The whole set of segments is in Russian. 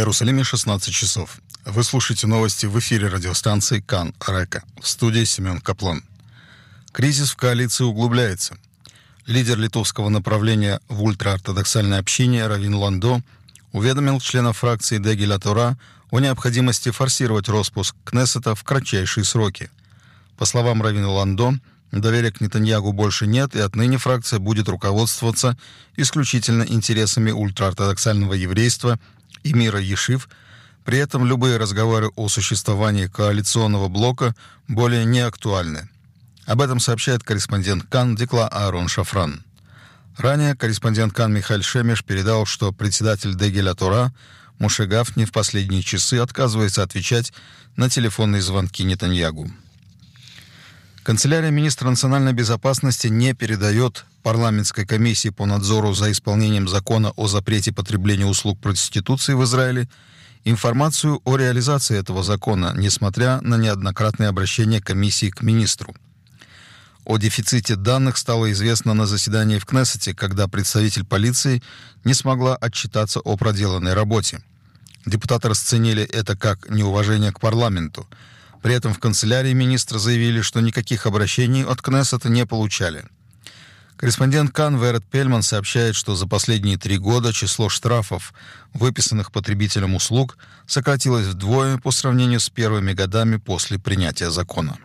Иерусалиме 16 часов. Вы слушаете новости в эфире радиостанции Кан Река. В студии Семен Каплан. Кризис в коалиции углубляется. Лидер литовского направления в ультраортодоксальной общине Равин Ландо уведомил членов фракции Дегеля Тора о необходимости форсировать распуск Кнессета в кратчайшие сроки. По словам Равина Ландо, доверия к Нетаньягу больше нет, и отныне фракция будет руководствоваться исключительно интересами ультраортодоксального еврейства и мира Ешив. При этом любые разговоры о существовании коалиционного блока более не актуальны. Об этом сообщает корреспондент Кан Дикла Аарон Шафран. Ранее корреспондент Кан Михаэль Шемеш передал, что председатель Дегеля Тора Моше Гафни в последние часы отказывается отвечать на телефонные звонки Нетаньягу. Канцелярия министра национальной безопасности не передает парламентской комиссии по надзору за исполнением закона о запрете потребления услуг проституции в Израиле информацию о реализации этого закона, несмотря на неоднократные обращения комиссии к министру. О дефиците данных стало известно на заседании в Кнессете, когда представитель полиции не смогла отчитаться о проделанной работе. Депутаты расценили это как неуважение к парламенту. При этом в канцелярии министра заявили, что никаких обращений от Кнессета не получали. Корреспондент Кан Верет Пельман сообщает, что за последние 3 года число штрафов, выписанных потребителям услуг, сократилось вдвое по сравнению с первыми годами после принятия закона.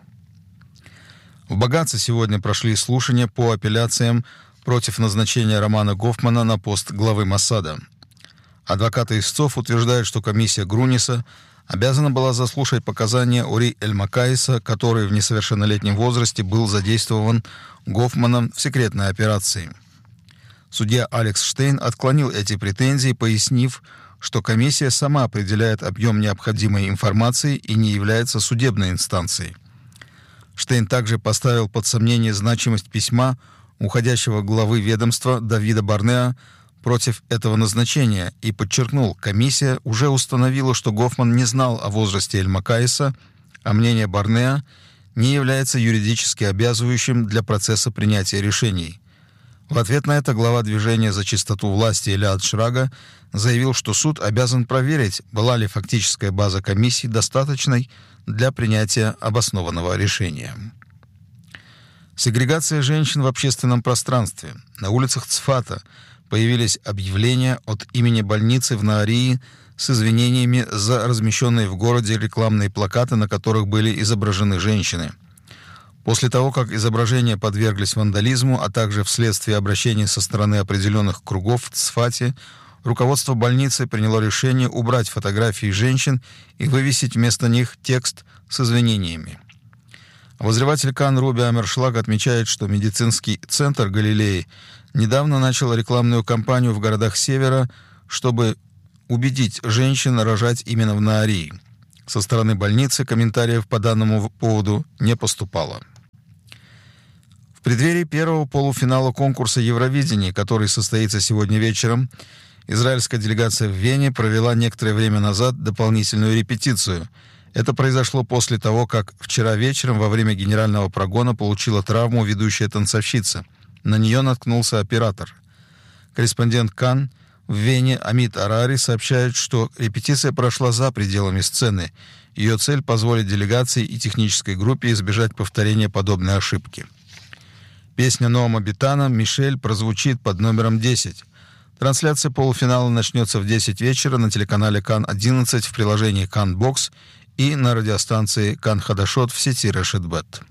В Багаце сегодня прошли слушания по апелляциям против назначения Романа Гофмана на пост главы Моссада. Адвокаты истцов утверждают, что комиссия Груниса обязана была заслушать показания Ури Эль-Макаиса, который в несовершеннолетнем возрасте был задействован Гофманом в секретной операции. Судья Алекс Штейн отклонил эти претензии, пояснив, что комиссия сама определяет объем необходимой информации и не является судебной инстанцией. Штейн также поставил под сомнение значимость письма уходящего главы ведомства Давида Барнеа против этого назначения и подчеркнул, комиссия уже установила, что Гофман не знал о возрасте Эль-Макаиса, а мнение Барнеа не является юридически обязывающим для процесса принятия решений. В ответ на это глава движения за чистоту власти Элиад Шрага заявил, что суд обязан проверить, была ли фактическая база комиссии достаточной для принятия обоснованного решения. Сегрегация женщин в общественном пространстве. На улицах Цфата появились объявления от имени больницы в Наарии с извинениями за размещенные в городе рекламные плакаты, на которых были изображены женщины. После того, как изображения подверглись вандализму, а также вследствие обращений со стороны определенных кругов в Цфате, руководство больницы приняло решение убрать фотографии женщин и вывесить вместо них текст с извинениями. Обозреватель Кан Руби Амершлаг отмечает, что медицинский центр Галилеи недавно начал рекламную кампанию в городах Севера, чтобы убедить женщин рожать именно в Наарии. Со стороны больницы комментариев по данному поводу не поступало. В преддверии первого полуфинала конкурса Евровидения, который состоится сегодня вечером, израильская делегация в Вене провела некоторое время назад дополнительную репетицию. Это произошло после того, как вчера вечером во время генерального прогона получила травму ведущая танцовщица. На нее наткнулся оператор. Корреспондент Кан в Вене Амит Арари сообщает, что репетиция прошла за пределами сцены. Ее цель — позволить делегации и технической группе избежать повторения подобной ошибки. Песня Ноама Битана «Мишель» прозвучит под номером 10. Трансляция полуфинала начнется в 10 вечера на телеканале Кан-11 в приложении Кан-Бокс и на радиостанции Кан-Хадашот в сети Решет-Бет.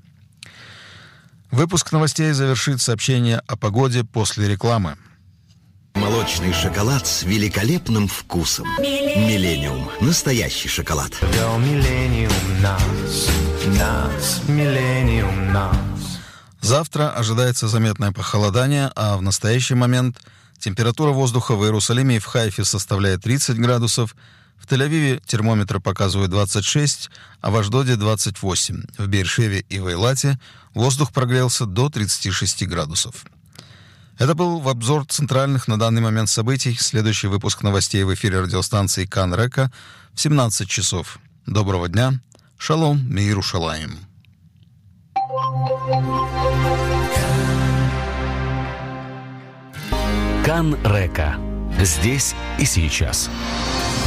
Выпуск новостей завершит сообщение о погоде после рекламы. Молочный шоколад с великолепным вкусом. Миллениум. Настоящий шоколад. Завтра ожидается заметное похолодание, а в настоящий момент температура воздуха в Иерусалиме и в Хайфе составляет 30 градусов, в Тель-Авиве термометр показывает 26, а в Ашдоде 28. В Бейр-Шеве и в Эйлате воздух прогрелся до 36 градусов. Это был обзор центральных на данный момент событий. Следующий выпуск новостей в эфире радиостанции Кан Река в 17 часов. Доброго дня. Шалом, Миерушалаим. Кан Река. Здесь и сейчас.